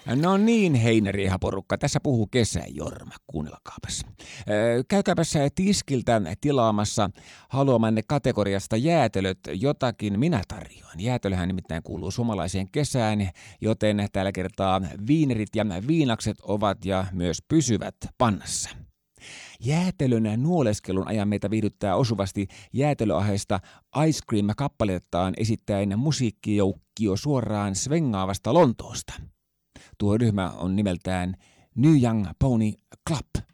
No niin, heinäriihaporukka, tässä puhuu Kesä-Jorma, kuunnelkaapas. Käykääpäs tiskiltä tilaamassa haluamanne kategoriasta jäätelöt, jotakin minä tarjoan. Jäätelöhän nimittäin kuuluu suomalaiseen kesään, joten tällä kertaa viinerit ja viinakset ovat ja myös pysyvät pannassa. Jäätelön nuoleskelun ajan meitä viihdyttää osuvasti jäätelöaiheesta Ice Cream-kappalettaan esittäen musiikkijoukkio suoraan svengaavasta Lontoosta. Tuo ryhmä on nimeltään New Young Pony Club.